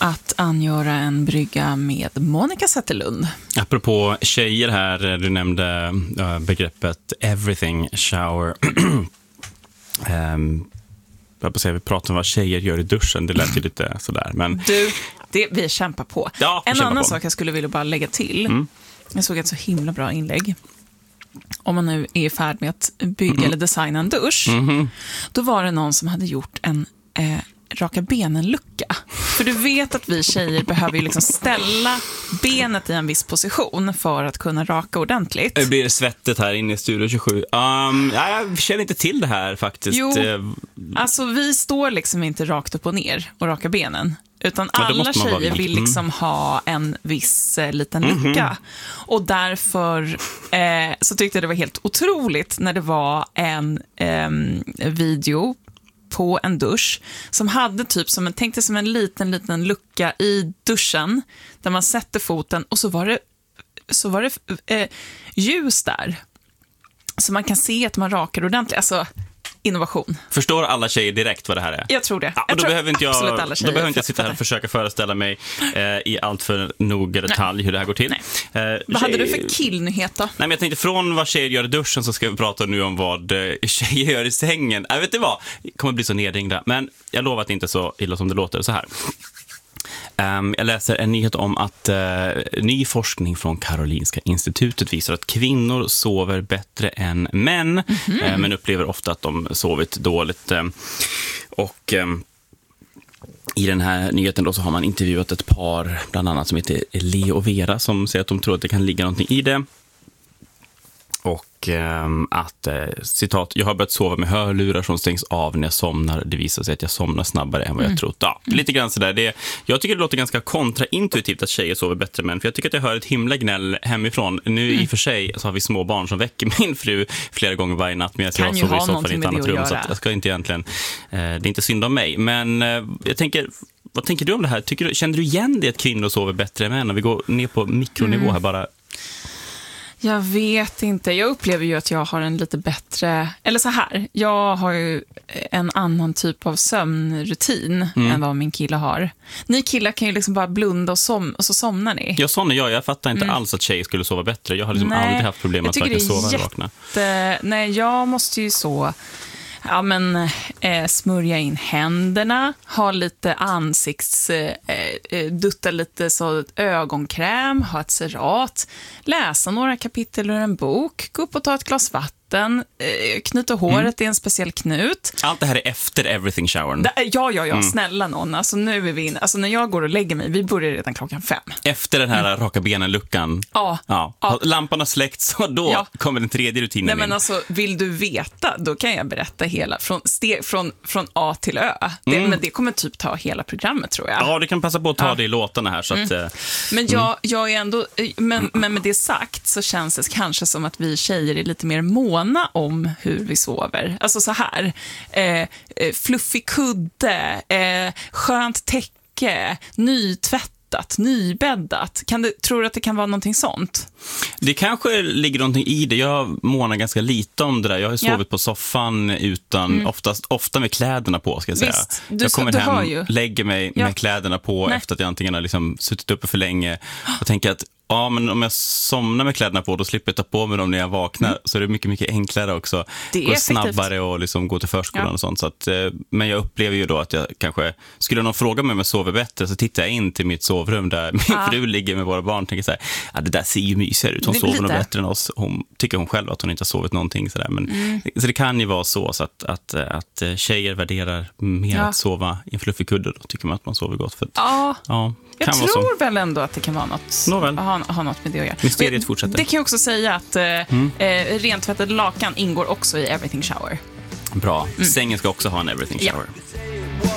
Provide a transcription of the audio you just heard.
att angöra en brygga med Monica Zetterlund. Apropå tjejer här, du nämnde begreppet everything shower. Vi pratar om vad tjejer gör i duschen. Det lät ju lite sådär. Men... Vi kämpar på. Ja, en annan sak jag skulle vilja bara lägga till. Jag såg ett så himla bra inlägg. Om man nu är i färd med att bygga eller designa en dusch. Då var det någon som hade gjort en raka benen-lucka. För du vet att vi tjejer behöver ju liksom ställa benet i en viss position för att kunna raka ordentligt. Det blir svettet här inne i Studio 27. Jag känner inte till det här faktiskt. Jo, alltså vi står liksom inte rakt upp och ner och raka benen. Utan alla tjejer vill liksom ha en viss liten lucka. Och därför så tyckte jag det var helt otroligt när det var en video på en dusch som hade typ tänkte som en liten lucka i duschen där man sätter foten och så var det ljus där. Så man kan se att man rakar ordentligt. Alltså innovation. Förstår alla tjejer direkt vad det här är? Jag tror det. Då behöver inte jag sitta här och försöka föreställa mig i allt för noga detalj hur det här går till. Vad hade du för killnyhet då? Nej, men jag tänkte från vad tjejer gör i duschen så ska vi prata nu om vad tjejer gör i sängen. Jag vet inte vad. Det kommer bli så nedringda. Men jag lovar att det inte är så illa som det låter så här. Jag läser en nyhet om att ny forskning från Karolinska institutet visar att kvinnor sover bättre än män, men upplever ofta att de sovit dåligt. Och i den här nyheten då så har man intervjuat ett par, bland annat som heter Leo och Vera, som säger att de tror att det kan ligga någonting i det. Och att, citat, jag har börjat sova med hörlurar som stängs av när jag somnar. Det visar sig att jag somnar snabbare än vad jag trott. Ja, lite grann sådär. Jag tycker det låter ganska kontraintuitivt att tjejer sover bättre än män. För jag tycker att jag hör ett himla gnäll hemifrån. Nu i och för sig så har vi små barn som väcker min fru flera gånger varje natt. Men jag sover i soffan i ett annat rum. Så att jag ska inte egentligen, det är inte synd om mig. Men jag tänker... Vad tänker du om det här? Känner du igen det att kvinnor sover bättre än män? Om vi går ner på mikronivå här bara... Jag vet inte. Jag upplever ju att jag har en lite bättre... Eller så här, jag har ju en annan typ av sömnrutin än vad min kille har. Ni killar kan ju liksom bara blunda och så somnar ni. Ja, sån är jag. Jag fattar inte alls att tjejer skulle sova bättre. Jag har liksom aldrig haft problem att verkligen sova och vakna. Nej, jag måste ju så... Ja, men smörja in händerna, ha lite dutta lite så ögonkräm, ha ett serat, läsa några kapitel ur en bok, gå upp och ta ett glas vatten, knyta håret i en speciell knut. Allt det här är efter everything showern. Ja, snälla någon. Alltså nu är vi inne. Alltså när jag går och lägger mig, vi börjar redan 5:00. Efter den här raka benen-luckan. Ja. Lampan har släckts så då kommer den tredje rutinen in. Men alltså, vill du veta, då kan jag berätta hela från A till Ö. Men det kommer typ ta hela programmet, tror jag. Ja, du kan passa på att ta det i låtarna här så att, Men jag är ändå men med det sagt så känns det kanske som att vi tjejer är lite mer måna om hur vi sover. Alltså så här, fluffig kudde, skönt täcke, nytvättat, nybäddat. Tror du att det kan vara någonting sånt? Det kanske ligger någonting i det. Jag månar ganska lite om det där. Jag har sovit på soffan utan, ofta med kläderna på, ska jag säga. Visst, jag kommer hem, lägger mig med kläderna på efter att jag antingen har liksom suttit uppe för länge och tänker att men om jag somnar med kläderna på, då slipper jag ta på mig dem när jag vaknar. Så är det mycket, mycket enklare också. Det går snabbare och liksom gå till förskolan och sånt. Så att, men jag upplever ju då att jag kanske... Skulle någon fråga mig om jag sover bättre så tittar jag in till mitt sovrum där min fru ligger med våra barn och tänker så här, det där ser ju mysigare ut. Hon sover nog bättre än oss. Tycker hon själv att hon inte har sovit någonting. Så där. Men, så det kan ju vara så att tjejer värderar mer att sova i en fluffig kudde. Då tycker man att man sover gott. För att, jag tror väl ändå att det kan vara något, ha något med det att göra. Mysteriet fortsätter. Det kan jag också säga att rentvättade lakan ingår också i everything shower. Bra. Sängen ska också ha en everything shower.